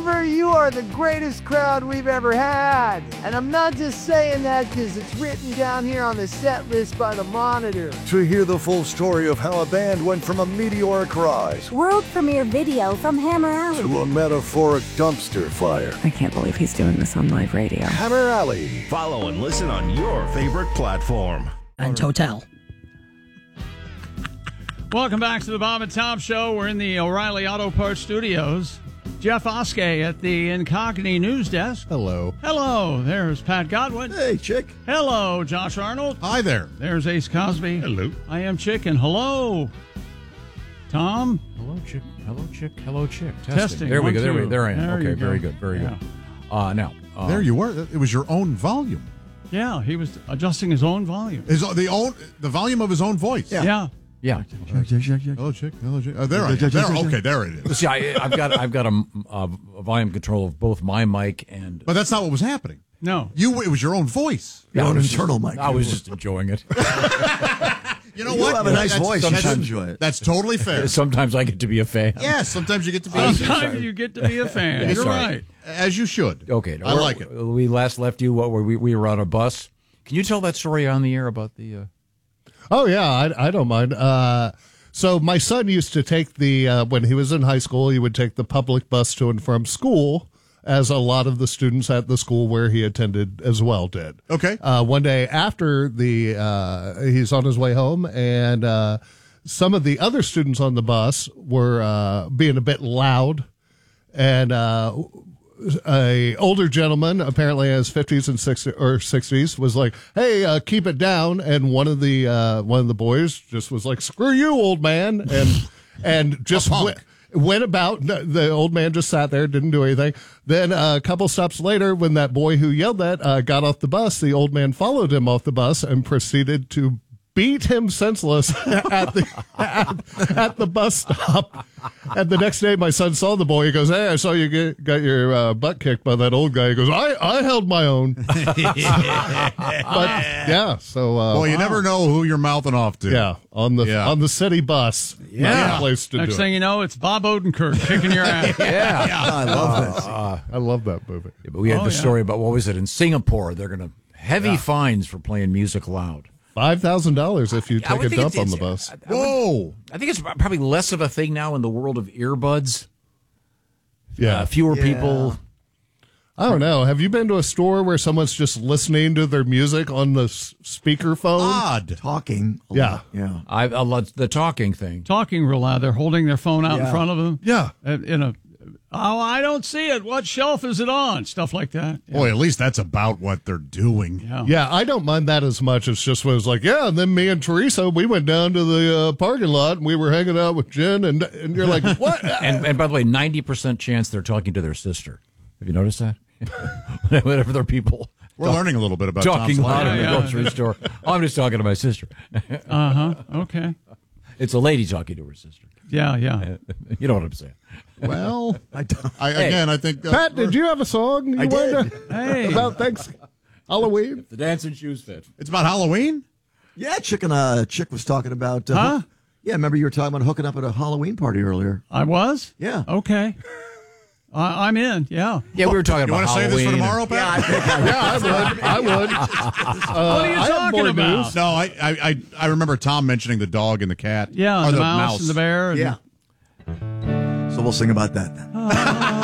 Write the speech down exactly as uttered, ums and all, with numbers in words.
Denver, you are the greatest crowd we've ever had. And I'm not just saying that because it's written down here on the set list by the Monitor. To hear the full story of how a band went from a meteoric rise, world premiere video from Hammer Alley, to a metaphoric dumpster fire. I can't believe he's doing this on live radio. Hammer Alley. Follow and listen on your favorite platform. And Total. Welcome back to the Bob and Tom Show. We're in the O'Reilly Auto Parts Studios. Jeff Oskey at the Incogni News Desk. Hello. Hello. There's Pat Godwin. Hey, Chick. Hello, Josh Arnold. Hi there. There's Ace Cosby. Hello. I am Chick, and hello, Tom. Hello, Chick. Hello, Chick. Hello, Chick. Testing. Testing. There we One, go. There we two. There I am. There okay, you very go. good. Very Yeah. good. Uh, now. Uh, There you were. It was your own volume. Yeah, he was adjusting his own volume. His the own the volume of his own voice. Yeah. yeah. Yeah. Hello, Chick. Hello, Chick. Oh, there I am. There. Okay, there it is. See, I, I've got I've got a, a volume control of both my mic and. But that's not what was happening. No. You. It was your own voice. Your I own was internal just, mic. I was just enjoying it. You know You what? have a nice That's- voice. You that's- should enjoy it. That's totally fair. Sometimes I get to be a fan. Yes, sometimes you get to be. Sometimes you get to be a fan. Yeah, You're sorry. right. As you should. Okay. I we're- like it. We last left you. What were we? We were on a bus. Can you tell that story on the air about the? Uh... Oh yeah, I, I don't mind. Uh, so my son used to take the uh, when he was in high school, he would take the public bus to and from school, as a lot of the students at the school where he attended as well did. Okay. Uh, one day after the uh, he's on his way home, and uh, some of the other students on the bus were uh, being a bit loud, and uh, a older gentleman, apparently in his fifties and sixties or sixties, was like, "Hey, uh, keep it down." And one of the uh, one of the boys just was like, "Screw you, old man," and and just went, went about. The old man just sat there, didn't do anything. Then uh, a couple stops later, when that boy who yelled that uh, got off the bus, the old man followed him off the bus and proceeded to beat him senseless at the at, at the bus stop. And the next day, my son saw the boy. He goes, "Hey, I saw you get, got your uh, butt kicked by that old guy." He goes, "I, I held my own." But yeah, so uh, Well, you wow. never know who you're mouthing off to. Yeah, on the Yeah. on the city bus. Yeah. Nice place to Next do thing it. you know, it's Bob Odenkirk kicking your ass. Yeah. I love this. Uh, I love that movie. yeah, but we had Oh, the yeah. story about what was it in Singapore? They're going to heavy fines for playing music loud. Five thousand dollars if you I take would a think dump it's- on the it's- bus. I- I would- Whoa. I think it's probably less of a thing now in the world of earbuds. Yeah, Uh, fewer Yeah. people. I don't know. Have you been to a store where someone's just listening to their music on the s- speakerphone? Odd. Talking. a Yeah. lot. Yeah. I, I love the talking thing. Talking real loud. They're holding their phone out in Yeah. front of them. Yeah. Uh, In a, oh, I don't see it. What shelf is it on? Stuff like that. Yeah. Boy, at least that's about what they're doing. Yeah. Yeah, I don't mind that as much. It's just when it's like, yeah, and then me and Teresa, we went down to the uh, parking lot and we were hanging out with Jen, and and you're like, what? And, and by the way, ninety percent chance they're talking to their sister. Have you noticed that? Whenever they're people We're talk- learning a little bit about talking Tom's loud life. in the Yeah, yeah. grocery store. Oh, I'm just talking to my sister. Uh huh. Okay. It's a lady talking to her sister. Yeah. Yeah. You know what I'm saying. Well, I don't. I, again, I think. Uh, Pat, did you have a song you I wanted did. to- Hey. about thanks Halloween? The dancing shoes fit. It's about Halloween? Yeah, Chick and uh, Chick was talking about. Uh, Huh? Yeah, remember you were talking about hooking up at a Halloween party earlier. I was. Yeah. Okay. I, I'm in. Yeah. Yeah, we were talking You about want to save this for Halloween. tomorrow, Pat? Yeah, I would. I would. Uh, What are you I have talking more about? news. No, I, I, I, I remember Tom mentioning the dog and the cat. Yeah. Or The, mouse, and the bear. And Yeah. So we'll sing about that then.